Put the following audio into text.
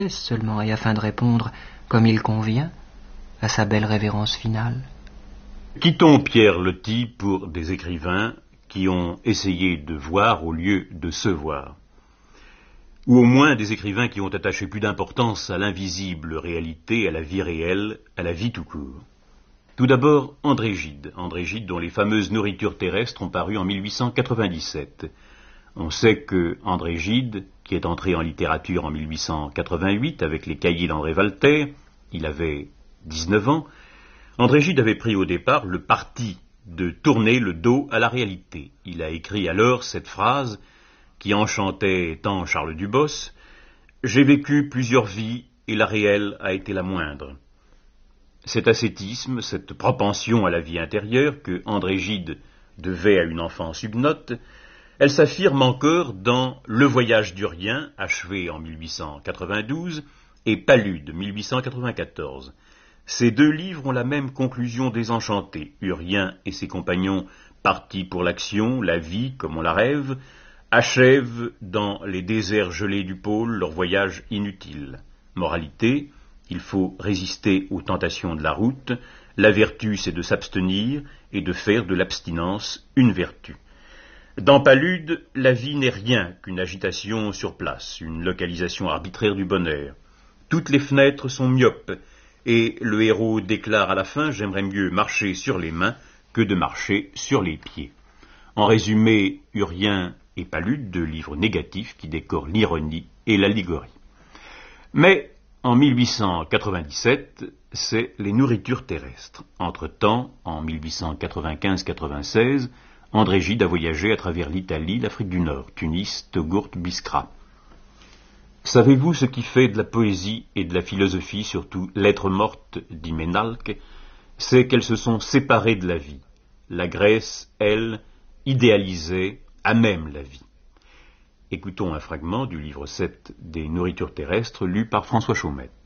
seulement et afin de répondre, comme il convient, à sa belle révérence finale. Quittons Pierre Loti pour des écrivains qui ont essayé de voir au lieu de se voir. Ou au moins des écrivains qui ont attaché plus d'importance à l'invisible réalité, à la vie réelle, à la vie tout court. Tout d'abord, André Gide dont les fameuses nourritures terrestres ont paru en 1897. On sait que André Gide, qui est entré en littérature en 1888 avec les cahiers d'André Walter, il avait 19 ans, André Gide avait pris au départ le parti de tourner le dos à la réalité. Il a écrit alors cette phrase qui enchantait tant Charles Dubos: « J'ai vécu plusieurs vies et la réelle a été la moindre ». Cet ascétisme, cette propension à la vie intérieure que André Gide devait à une enfance huguenote, elle s'affirme encore dans Le voyage d'Urien, achevé en 1892, et Palude, 1894. Ces deux livres ont la même conclusion désenchantée. Urien et ses compagnons, partis pour l'action, la vie comme on la rêve, achèvent dans les déserts gelés du pôle leur voyage inutile. Moralité: il faut résister aux tentations de la route. La vertu, c'est de s'abstenir et de faire de l'abstinence une vertu. Dans Palude, la vie n'est rien qu'une agitation sur place, une localisation arbitraire du bonheur. Toutes les fenêtres sont myopes, et le héros déclare à la fin: « J'aimerais mieux marcher sur les mains que de marcher sur les pieds ». En résumé, Urien et Palude, deux livres négatifs qui décorent l'ironie et l'allégorie. Mais en 1897, c'est les nourritures terrestres. Entre-temps, en 1895-96, André Gide a voyagé à travers l'Italie, l'Afrique du Nord, Tunis, Togourt, Biskra. Savez-vous ce qui fait de la poésie et de la philosophie, surtout lettres mortes d'Hyménalque? C'est qu'elles se sont séparées de la vie. La Grèce, elle, idéalisait à même la vie. Écoutons un fragment du livre 7 des nourritures terrestres, lu par François Chaumette.